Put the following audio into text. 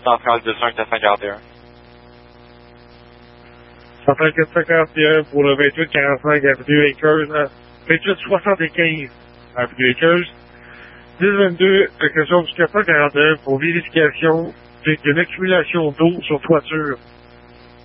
centrale 21741. Centrale 451 pour le 2845 Avenue Acres, 2875 Avenue Acres. 1022, question du 441 pour vérification d'une accumulation d'eau sur toiture.